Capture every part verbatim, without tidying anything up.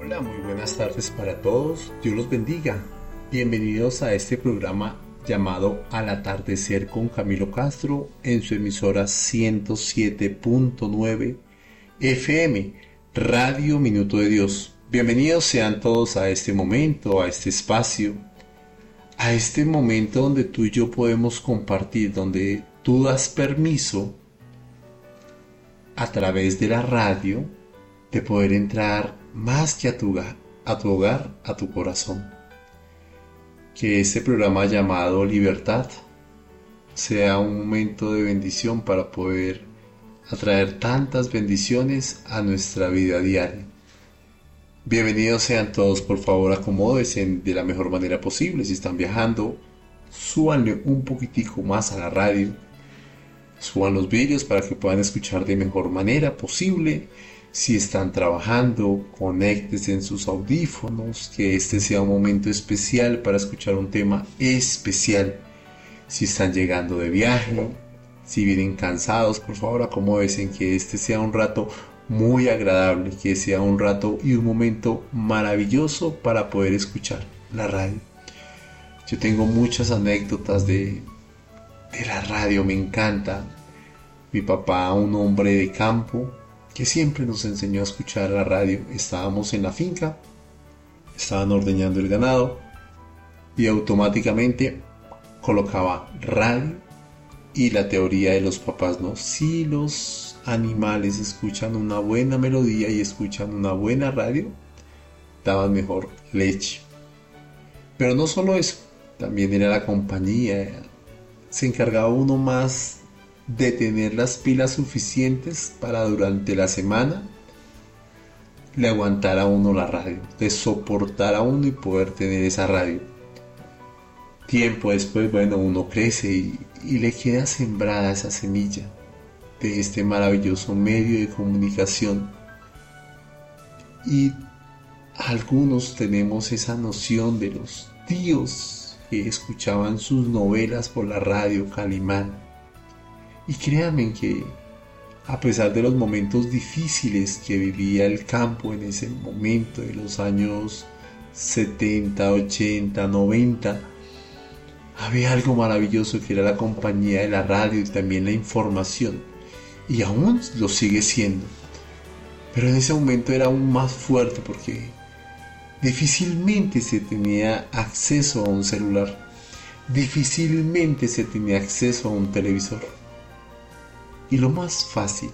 Hola, muy buenas tardes para todos. Dios los bendiga. Bienvenidos a este programa llamado Al atardecer con Camilo Castro en su emisora ciento siete punto nueve F M, Radio Minuto de Dios. Bienvenidos sean todos a este momento, a este espacio, a este momento donde tú y yo podemos compartir, donde tú das permiso a través de la radio de poder entrar más que a tu hogar, a tu hogar, a tu corazón. Que este programa llamado Libertad sea un momento de bendición para poder atraer tantas bendiciones a nuestra vida diaria. Bienvenidos sean todos, por favor acomódense de la mejor manera posible. Si están viajando, súbanle un poquitico más a la radio, suban los vídeos para que puedan escuchar de mejor manera posible. Si están trabajando, conéctense en sus audífonos, que este sea un momento especial para escuchar un tema especial. Si están llegando de viaje, si vienen cansados, por favor acomódense, que este sea un rato muy agradable, que sea un rato y un momento maravilloso para poder escuchar la radio. Yo tengo muchas anécdotas de, de la radio, me encanta. Mi papá, un hombre de campo, que siempre nos enseñó a escuchar la radio. Estábamos en la finca, estaban ordeñando el ganado y automáticamente colocaba radio y la teoría de los papás, ¿no? Si los animales escuchan una buena melodía y escuchan una buena radio, daban mejor leche. Pero no solo eso, también era la compañía. Se encargaba uno más de tener las pilas suficientes para durante la semana le aguantar a uno la radio, de soportar a uno y poder tener esa radio. Tiempo después, bueno, uno crece y, y le queda sembrada esa semilla de este maravilloso medio de comunicación. Y algunos tenemos esa noción de los tíos que escuchaban sus novelas por la radio Calimán. Y créanme que, a pesar de los momentos difíciles que vivía el campo en ese momento de los años setenta, ochenta, noventa, había algo maravilloso que era la compañía de la radio y también la información. Y aún lo sigue siendo. Pero en ese momento era aún más fuerte porque difícilmente se tenía acceso a un celular. Difícilmente se tenía acceso a un televisor. Y lo más fácil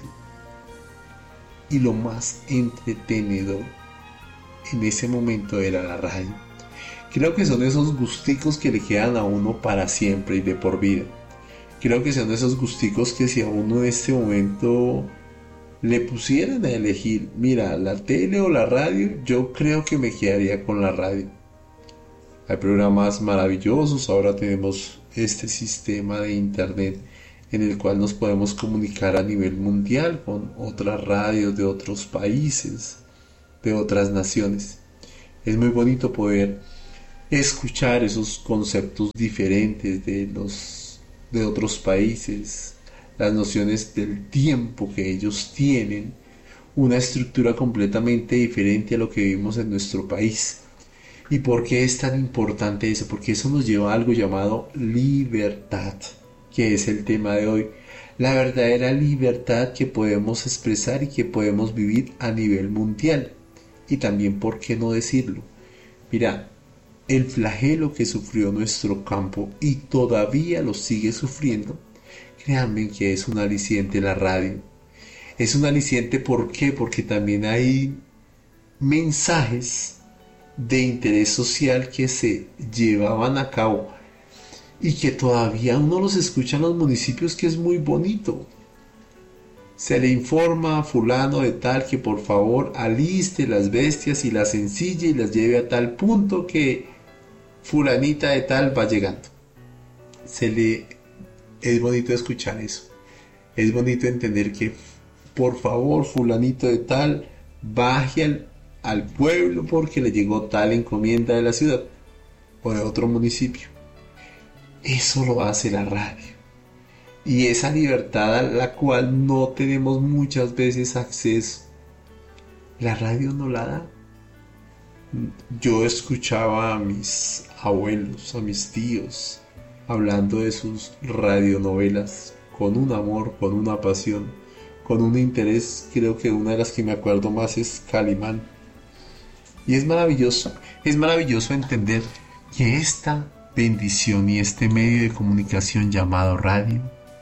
y lo más entretenedor en ese momento era la radio. Creo que son esos gusticos que le quedan a uno para siempre y de por vida. Creo que son esos gusticos que si a uno en este momento le pusieran a elegir, mira, la tele o la radio, yo creo que me quedaría con la radio. Hay programas maravillosos, ahora tenemos este sistema de internet en el cual nos podemos comunicar a nivel mundial con otras radios de otros países, de otras naciones. Es muy bonito poder escuchar esos conceptos diferentes de los de otros países, las nociones del tiempo que ellos tienen, una estructura completamente diferente a lo que vivimos en nuestro país. ¿Y por qué es tan importante eso? Porque eso nos lleva a algo llamado libertad, que es el tema de hoy, la verdadera libertad que podemos expresar y que podemos vivir a nivel mundial. Y también, ¿por qué no decirlo? Mira, el flagelo que sufrió nuestro campo y todavía lo sigue sufriendo, créanme que es un aliciente la radio. Es un aliciente, ¿por qué? Porque también hay mensajes de interés social que se llevaban a cabo y que todavía uno los escucha en los municipios, que es muy bonito. Se le informa a fulano de tal que por favor aliste las bestias y las ensille y las lleve a tal punto que fulanita de tal va llegando. Se le... Es bonito escuchar eso. Es bonito entender que por favor fulanito de tal baje al, al pueblo porque le llegó tal encomienda de la ciudad o de otro municipio. Eso lo hace la radio. Y esa libertad a la cual no tenemos muchas veces acceso, la radio no la da. Yo escuchaba a mis abuelos, a mis tíos, hablando de sus radionovelas con un amor, con una pasión, con un interés. Creo que una de las que me acuerdo más es Calimán. Y es maravilloso, es maravilloso entender que esta bendición y este medio de comunicación llamado radio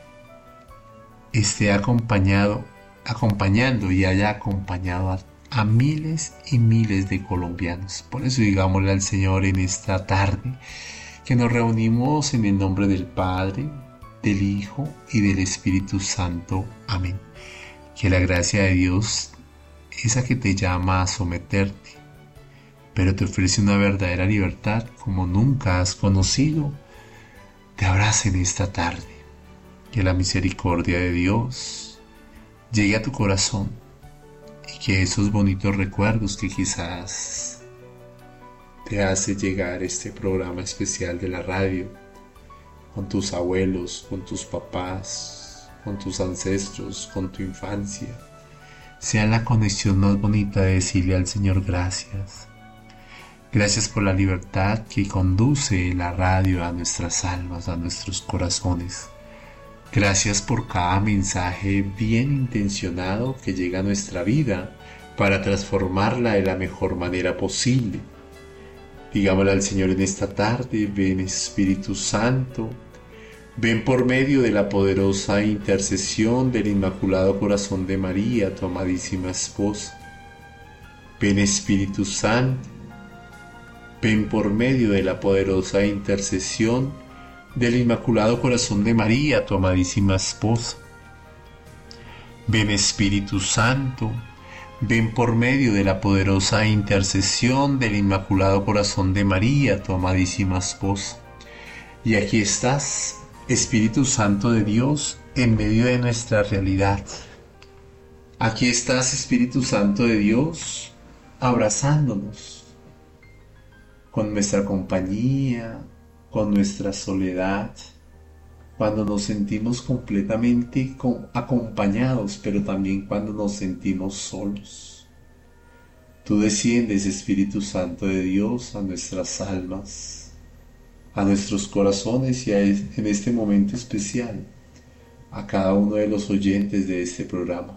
esté acompañado, acompañando y haya acompañado a, a miles y miles de colombianos. Por eso digámosle al Señor en esta tarde que nos reunimos en el nombre del Padre, del Hijo y del Espíritu Santo. Amén. Que la gracia de Dios, esa que te llama a someterte, pero te ofrece una verdadera libertad como nunca has conocido, te abrace en esta tarde. Que la misericordia de Dios llegue a tu corazón y que esos bonitos recuerdos que quizás te hace llegar este programa especial de la radio, con tus abuelos, con tus papás, con tus ancestros, con tu infancia, sea la conexión más bonita de decirle al Señor gracias. Gracias por la libertad que conduce la radio a nuestras almas, a nuestros corazones. Gracias por cada mensaje bien intencionado que llega a nuestra vida para transformarla de la mejor manera posible. Digámosle al Señor en esta tarde: ven Espíritu Santo, ven por medio de la poderosa intercesión del Inmaculado Corazón de María, tu amadísima esposa. Ven Espíritu Santo, ven por medio de la poderosa intercesión del Inmaculado Corazón de María, tu amadísima esposa. Ven Espíritu Santo, ven por medio de la poderosa intercesión del Inmaculado Corazón de María, tu amadísima esposa. Y aquí estás, Espíritu Santo de Dios, en medio de nuestra realidad. Aquí estás, Espíritu Santo de Dios, abrazándonos con nuestra compañía, con nuestra soledad, cuando nos sentimos completamente acompañados, pero también cuando nos sentimos solos. Tú desciendes, Espíritu Santo de Dios, a nuestras almas, a nuestros corazones y a en este momento especial a cada uno de los oyentes de este programa.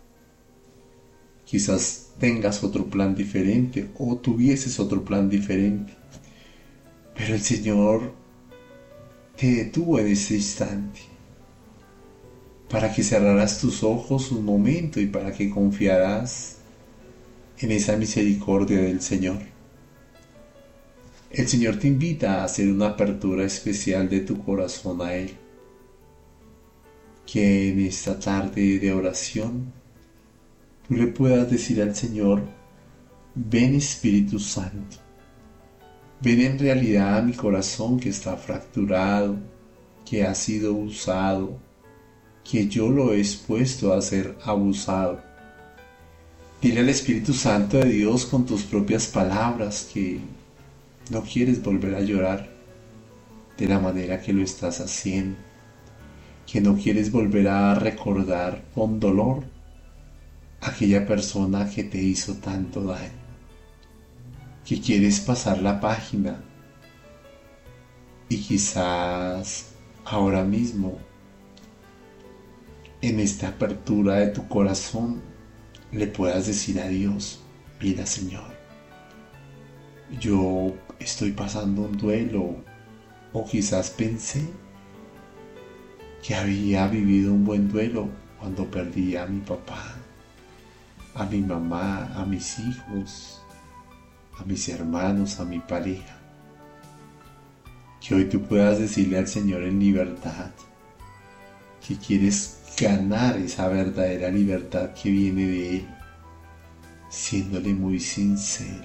Quizás tengas otro plan diferente o tuvieses otro plan diferente, pero el Señor te detuvo en ese instante para que cerraras tus ojos un momento y para que confiaras en esa misericordia del Señor. El Señor te invita a hacer una apertura especial de tu corazón a Él, que en esta tarde de oración tú le puedas decir al Señor: ven Espíritu Santo, ven en realidad a mi corazón que está fracturado, que ha sido usado, que yo lo he expuesto a ser abusado. Dile al Espíritu Santo de Dios con tus propias palabras que no quieres volver a llorar de la manera que lo estás haciendo, que no quieres volver a recordar con dolor aquella persona que te hizo tanto daño, que quieres pasar la página y quizás ahora mismo en esta apertura de tu corazón le puedas decir a Dios: mira, Señor, yo estoy pasando un duelo, o quizás pensé que había vivido un buen duelo cuando perdí a mi papá, a mi mamá, a mis hijos, a mis hermanos, a mi pareja. Que hoy tú puedas decirle al Señor en libertad que quieres ganar esa verdadera libertad que viene de Él, siéndole muy sincero,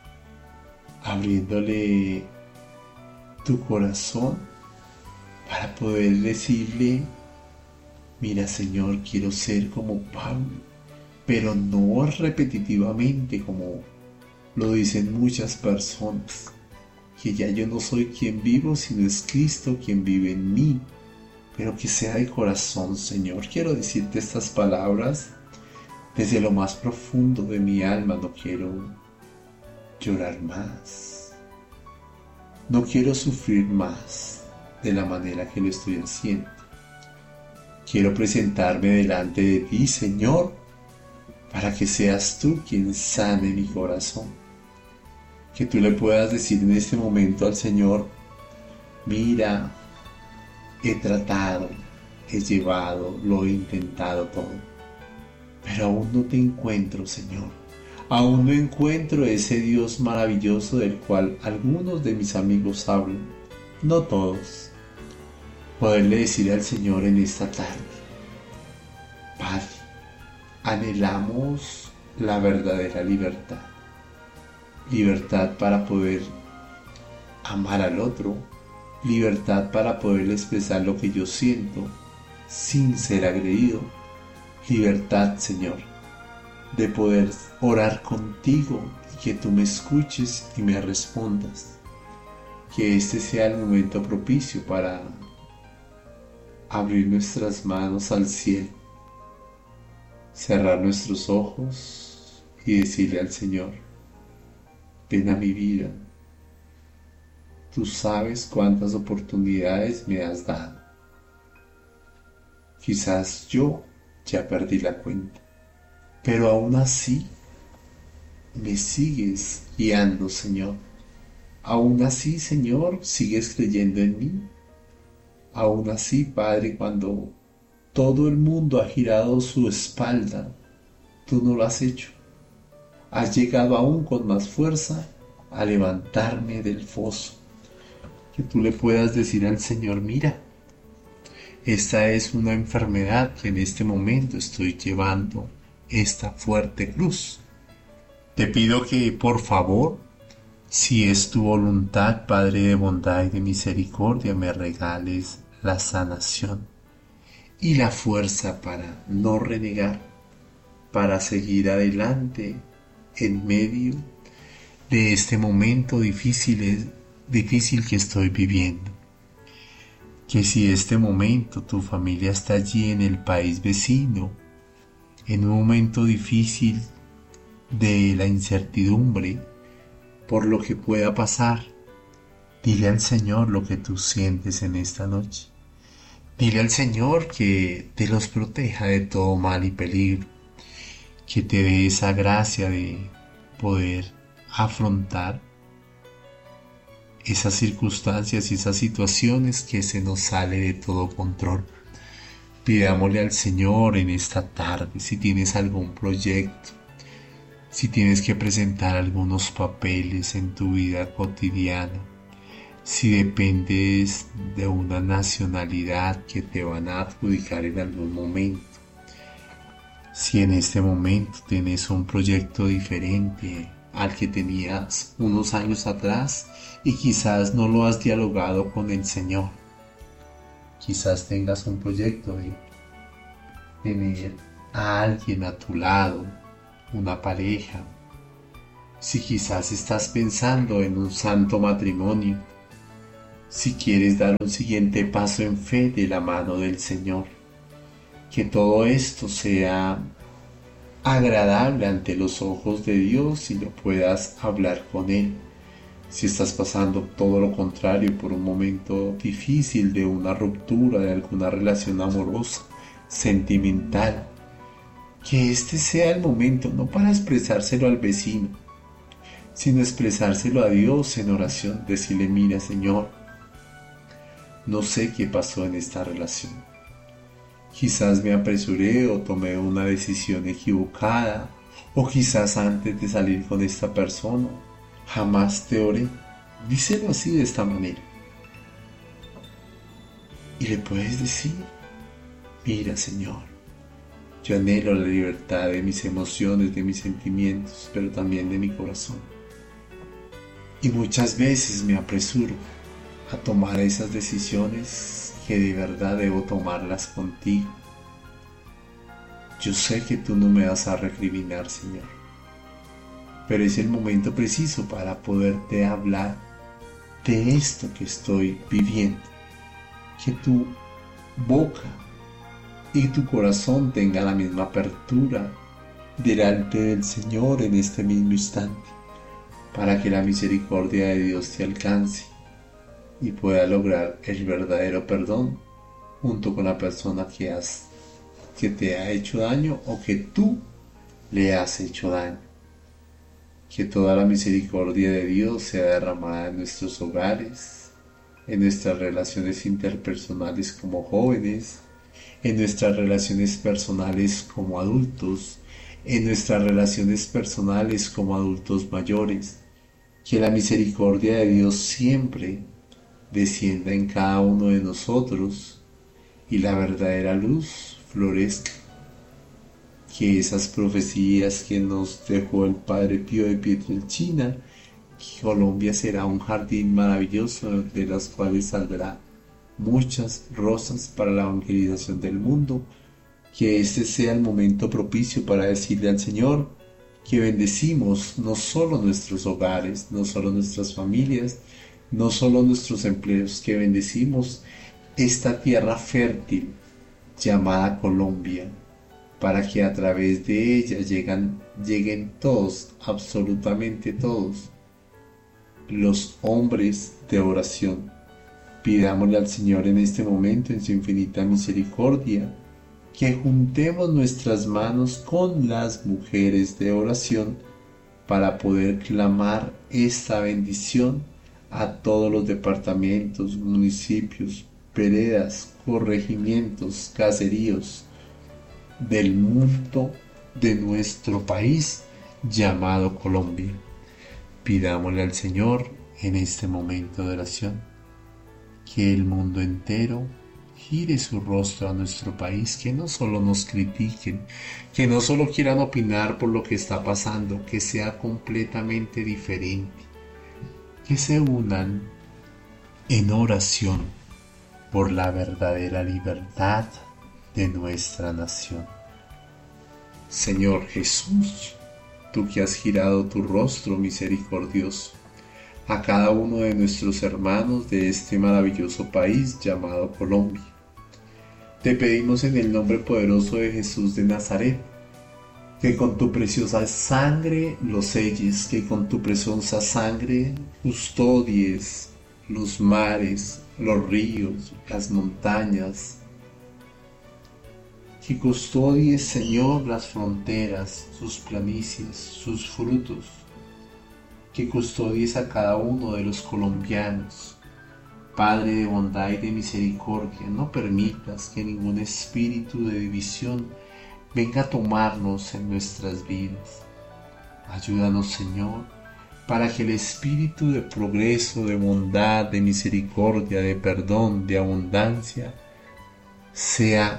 abriéndole tu corazón para poder decirle: mira, Señor, quiero ser como Pablo, pero no repetitivamente como lo dicen muchas personas, que ya yo no soy quien vivo, sino es Cristo quien vive en mí, pero que sea de corazón. Señor, quiero decirte estas palabras desde lo más profundo de mi alma. No quiero llorar más. No quiero sufrir más de la manera que lo estoy haciendo. Quiero presentarme delante de ti, Señor, para que seas tú quien sane mi corazón. Que tú le puedas decir en este momento al Señor: mira, he tratado, he llevado, lo he intentado todo, pero aún no te encuentro, Señor. Aún no encuentro ese Dios maravilloso del cual algunos de mis amigos hablan, no todos. Poderle decir al Señor en esta tarde: Padre, anhelamos la verdadera libertad. Libertad para poder amar al otro, libertad para poder expresar lo que yo siento sin ser agredido, libertad, Señor, de poder orar contigo y que tú me escuches y me respondas. Que este sea el momento propicio para abrir nuestras manos al cielo, cerrar nuestros ojos y decirle al Señor: ven a mi vida. Tú sabes cuántas oportunidades me has dado. Quizás yo ya perdí la cuenta, pero aún así me sigues guiando, Señor. Aún así, Señor, sigues creyendo en mí. Aún así, Padre, cuando todo el mundo ha girado su espalda, tú no lo has hecho. Has llegado aún con más fuerza a levantarme del foso. Que tú le puedas decir al Señor: mira, esta es una enfermedad que en este momento estoy llevando, esta fuerte cruz. Te pido que, por favor, si es tu voluntad, Padre de bondad y de misericordia, me regales la sanación y la fuerza para no renegar, para seguir adelante en medio de este momento difícil, difícil que estoy viviendo. Que si este momento tu familia está allí en el país vecino, en un momento difícil de la incertidumbre por lo que pueda pasar, dile al Señor lo que tú sientes en esta noche. Dile al Señor que te los proteja de todo mal y peligro, que te dé esa gracia de poder afrontar esas circunstancias y esas situaciones que se nos sale de todo control. Pidámosle al Señor en esta tarde, si tienes algún proyecto, si tienes que presentar algunos papeles en tu vida cotidiana, si dependes de una nacionalidad que te van a adjudicar en algún momento, si en este momento tienes un proyecto diferente al que tenías unos años atrás y quizás no lo has dialogado con el Señor. Quizás tengas un proyecto de tener a alguien a tu lado, una pareja. Si quizás estás pensando en un santo matrimonio, si quieres dar un siguiente paso en fe de la mano del Señor, que todo esto sea agradable ante los ojos de Dios y lo puedas hablar con Él. Si estás pasando todo lo contrario por un momento difícil de una ruptura de alguna relación amorosa, sentimental, que este sea el momento no para expresárselo al vecino, sino expresárselo a Dios en oración. Decirle: mira, Señor, no sé qué pasó en esta relación. Quizás me apresuré o tomé una decisión equivocada, o quizás antes de salir con esta persona jamás te oré. Díselo así, de esta manera. Y le puedes decir: mira, Señor, yo anhelo la libertad de mis emociones, de mis sentimientos, pero también de mi corazón. Y muchas veces me apresuro a tomar esas decisiones que de verdad debo tomarlas contigo. Yo sé que tú no me vas a recriminar, Señor, pero es el momento preciso para poderte hablar de esto que estoy viviendo. Que tu boca y tu corazón tenga la misma apertura delante del Señor en este mismo instante, para que la misericordia de Dios te alcance y pueda lograr el verdadero perdón junto con la persona que, has, que te ha hecho daño o que tú le has hecho daño. Que toda la misericordia de Dios sea derramada en nuestros hogares, en nuestras relaciones interpersonales como jóvenes, en nuestras relaciones personales como adultos, en nuestras relaciones personales como adultos mayores. Que la misericordia de Dios siempre descienda en cada uno de nosotros y la verdadera luz florezca. Que esas profecías que nos dejó el Padre Pío de Pietrelcina, que Colombia será un jardín maravilloso de las cuales saldrá muchas rosas para la evangelización del mundo, que este sea el momento propicio para decirle al Señor que bendecimos no solo nuestros hogares, no solo nuestras familias, no solo nuestros empleos, que bendecimos esta tierra fértil llamada Colombia, para que a través de ella llegan, lleguen todos, absolutamente todos, los hombres de oración. Pidámosle al Señor en este momento, en su infinita misericordia, que juntemos nuestras manos con las mujeres de oración para poder clamar esta bendición a todos los departamentos, municipios, veredas, corregimientos, caseríos del mundo de nuestro país llamado Colombia. Pidámosle al Señor en este momento de oración que el mundo entero gire su rostro a nuestro país, que no solo nos critiquen, que no solo quieran opinar por lo que está pasando, que sea completamente diferente, que se unan en oración por la verdadera libertad de nuestra nación. Señor Jesús, tú que has girado tu rostro misericordioso a cada uno de nuestros hermanos de este maravilloso país llamado Colombia, te pedimos en el nombre poderoso de Jesús de Nazaret, que con tu preciosa sangre los selles, que con tu preciosa sangre custodies los mares, los ríos, las montañas, que custodies, Señor, las fronteras, sus planicies, sus frutos, que custodies a cada uno de los colombianos. Padre de bondad y de misericordia, no permitas que ningún espíritu de división venga a tomarnos en nuestras vidas. Ayúdanos, Señor, para que el espíritu de progreso, de bondad, de misericordia, de perdón, de abundancia, sea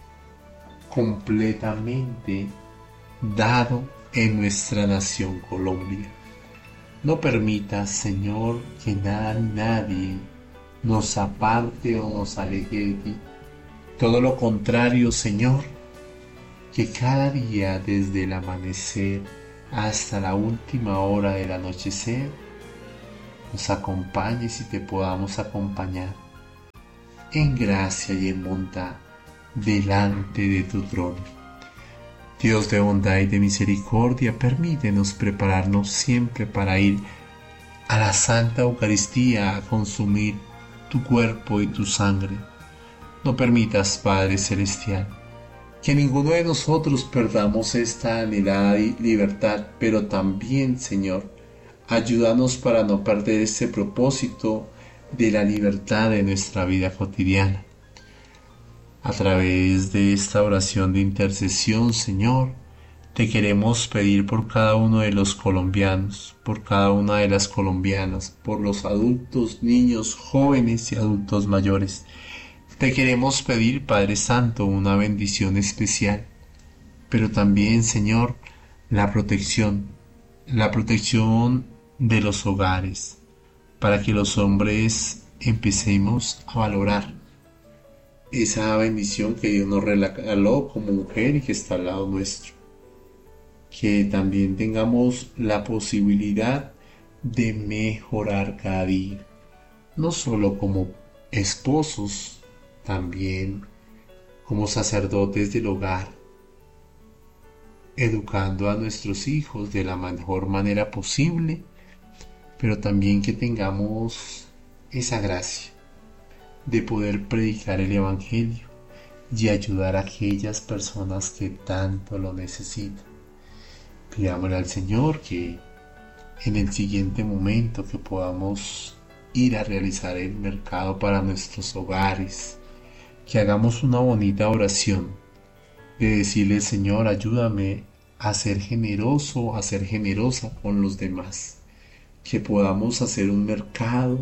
completamente dado en nuestra nación Colombia. No permitas, Señor, que nada ni nadie nos aparte o nos aleje de ti. Todo lo contrario, Señor, que cada día desde el amanecer hasta la última hora del anochecer nos acompañes y te podamos acompañar en gracia y en bondad delante de tu trono. Dios de bondad y de misericordia, permítenos prepararnos siempre para ir a la Santa Eucaristía a consumir tu cuerpo y tu sangre. No permitas, Padre Celestial, que ninguno de nosotros perdamos esta anhelada libertad, pero también, Señor, ayúdanos para no perder este propósito de la libertad de nuestra vida cotidiana. A través de esta oración de intercesión, Señor, te queremos pedir por cada uno de los colombianos, por cada una de las colombianas, por los adultos, niños, jóvenes y adultos mayores. Te queremos pedir, Padre Santo, una bendición especial, pero también, Señor, la protección, la protección de los hogares, para que los hombres empecemos a valorar esa bendición que Dios nos regaló como mujer y que está al lado nuestro. Que también tengamos la posibilidad de mejorar cada día, no solo como esposos, también como sacerdotes del hogar, educando a nuestros hijos de la mejor manera posible pero también que tengamos esa gracia de poder predicar el Evangelio y ayudar a aquellas personas que tanto lo necesitan. Pidámosle al Señor que en el siguiente momento que podamos ir a realizar el mercado para nuestros hogares, que hagamos una bonita oración de decirle: Señor, ayúdame a ser generoso, a ser generosa con los demás, que podamos hacer un mercado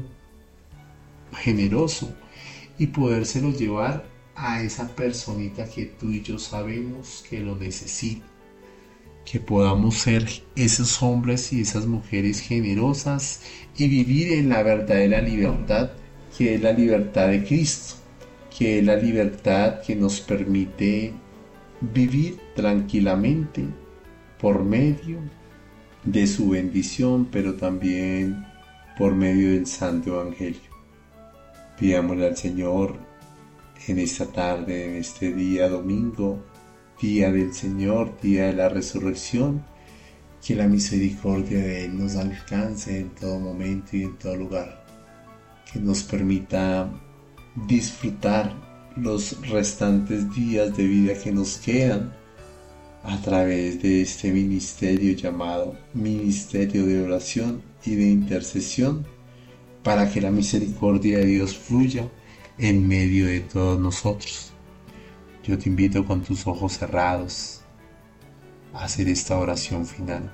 generoso y podérselo llevar a esa personita que tú y yo sabemos que lo necesita, que podamos ser esos hombres y esas mujeres generosas y vivir en la verdadera libertad, que es la libertad de Cristo, que es la libertad que nos permite vivir tranquilamente por medio de su bendición, pero también por medio del Santo Evangelio. Pidámosle al Señor en esta tarde, en este día domingo, día del Señor, día de la resurrección, que la misericordia de Él nos alcance en todo momento y en todo lugar, que nos permita disfrutar los restantes días de vida que nos quedan a través de este ministerio llamado Ministerio de Oración y de Intercesión, para que la misericordia de Dios fluya en medio de todos nosotros. Yo te invito con tus ojos cerrados a hacer esta oración final.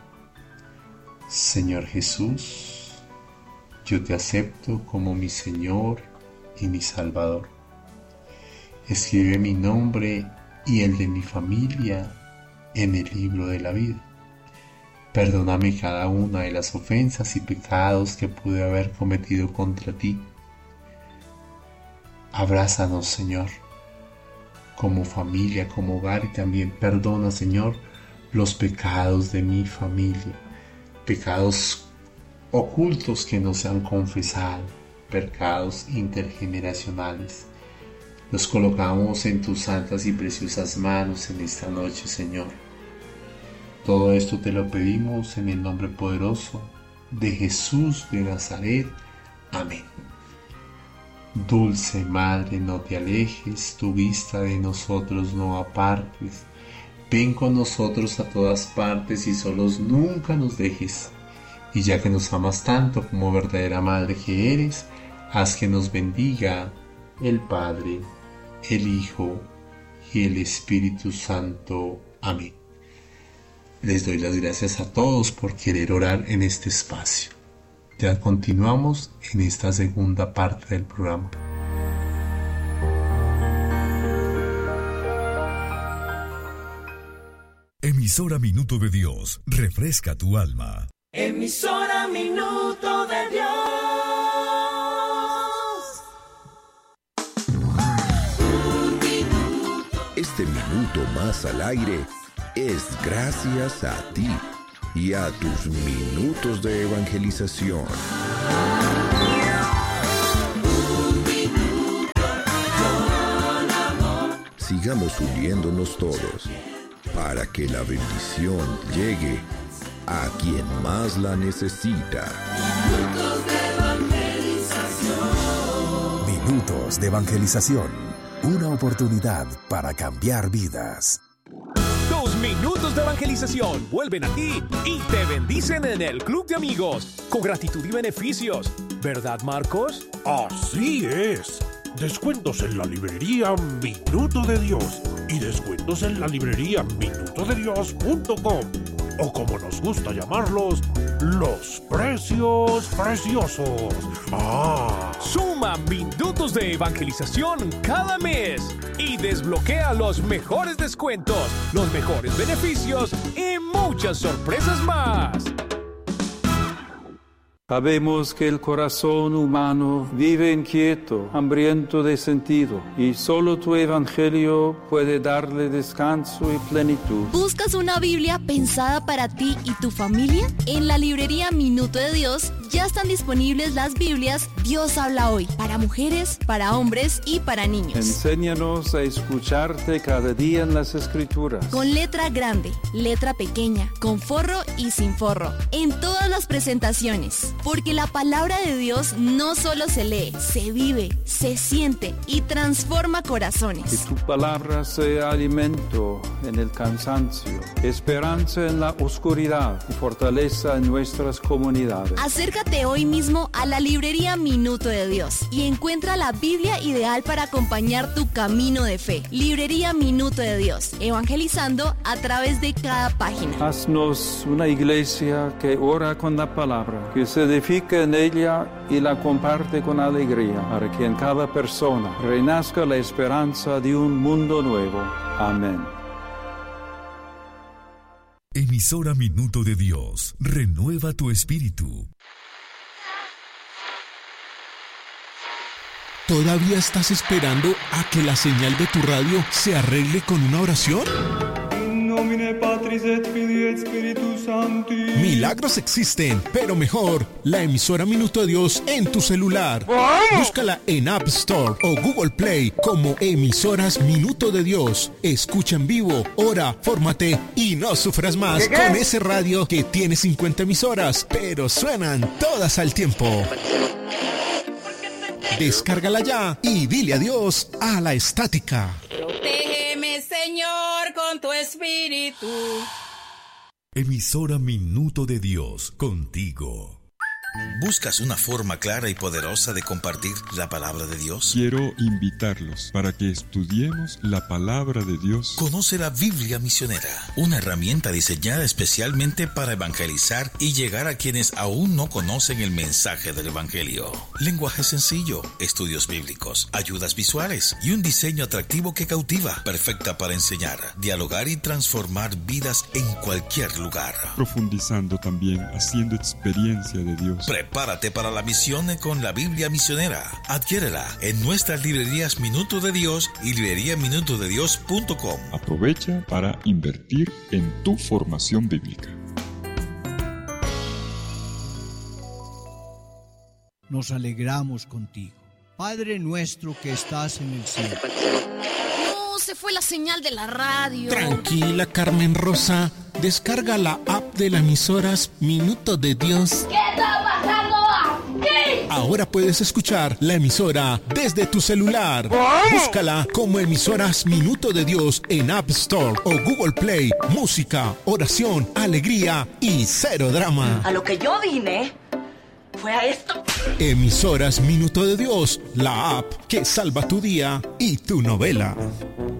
Señor Jesús, yo te acepto como mi Señor y mi Salvador. Escribe mi nombre y el de mi familia en el libro de la vida. Perdóname cada una de las ofensas y pecados que pude haber cometido contra ti. Abrázanos, Señor, como familia, como hogar, y también perdona, Señor, los pecados de mi familia, pecados ocultos que no se han confesado, pecados intergeneracionales. Los colocamos en tus santas y preciosas manos en esta noche, Señor. Todo esto te lo pedimos en el nombre poderoso de Jesús de Nazaret. Amén. Dulce Madre, no te alejes, tu vista de nosotros no apartes. Ven con nosotros a todas partes y solos nunca nos dejes. Y ya que nos amas tanto como verdadera Madre que eres, haz que nos bendiga el Padre, el Hijo y el Espíritu Santo. Amén. Les doy las gracias a todos por querer orar en este espacio. Ya continuamos en esta segunda parte del programa. Emisora Minuto de Dios, refresca tu alma. Emisora Minuto de Dios. Este minuto más al aire es gracias a ti y a tus minutos de evangelización. Sigamos uniéndonos todos para que la bendición llegue a quien más la necesita. Minutos de evangelización. Minutos de evangelización. Una oportunidad para cambiar vidas. Tus minutos de evangelización vuelven a ti y te bendicen en el Club de Amigos con gratitud y beneficios. ¿Verdad, Marcos? Así es. Descuentos en la librería Minuto de Dios y descuentos en la librería minuto de dios punto com, o como nos gusta llamarlos, los precios preciosos. ¡Ah! Suma minutos de evangelización cada mes y desbloquea los mejores descuentos, los mejores beneficios y muchas sorpresas más. Sabemos que el corazón humano vive inquieto, hambriento de sentido, y solo tu evangelio puede darle descanso y plenitud. ¿Buscas una Biblia pensada para ti y tu familia? En la librería Minuto de Dios ya están disponibles las Biblias Dios habla hoy, para mujeres, para hombres y para niños. Enséñanos a escucharte cada día en las Escrituras. Con letra grande, letra pequeña, con forro y sin forro, en todas las presentaciones. Porque la palabra de Dios no solo se lee, se vive, se siente y transforma corazones. Que tu palabra sea alimento en el cansancio, esperanza en la oscuridad y fortaleza en nuestras comunidades. Acércate hoy mismo a la librería Minuto de Dios y encuentra la Biblia ideal para acompañar tu camino de fe. Librería Minuto de Dios, evangelizando a través de cada página. Haznos una iglesia que ora con la palabra, que se edifica en ella y la comparte con alegría, para que en cada persona renazca la esperanza de un mundo nuevo. Amén. Emisora Minuto de Dios, renueva tu espíritu. ¿Todavía estás esperando a que la señal de tu radio se arregle con una oración? Milagros existen, pero mejor, la emisora Minuto de Dios en tu celular. Búscala en App Store o Google Play como Emisoras Minuto de Dios. Escucha en vivo, ora, fórmate y no sufras más con ese radio que tiene cincuenta emisoras, pero suenan todas al tiempo. Descárgala ya y dile adiós a la estática. Protégeme, Señor, con tu espíritu. Emisora Minuto de Dios, contigo. ¿Buscas una forma clara y poderosa de compartir la palabra de Dios? Quiero invitarlos para que estudiemos la palabra de Dios. Conoce la Biblia Misionera, una herramienta diseñada especialmente para evangelizar y llegar a quienes aún no conocen el mensaje del Evangelio. Lenguaje sencillo, estudios bíblicos, ayudas visuales y un diseño atractivo que cautiva, perfecta para enseñar, dialogar y transformar vidas en cualquier lugar. Profundizando también, haciendo experiencia de Dios. Prepárate para la misión con la Biblia Misionera. Adquiérela en nuestras librerías Minuto de Dios y librería minuto de dios punto com. Aprovecha para invertir en tu formación bíblica. Nos alegramos contigo, Padre nuestro que estás en el cielo. No, se fue la señal de la radio. Tranquila, Carmen Rosa. Descarga la app de las emisoras Minuto de Dios. ¿Qué está pasando aquí? Ahora puedes escuchar la emisora desde tu celular. Búscala como Emisoras Minuto de Dios en App Store o Google Play. Música, oración, alegría y cero drama. A lo que yo vine fue a esto. Emisoras Minuto de Dios, la app que salva tu día y tu novela.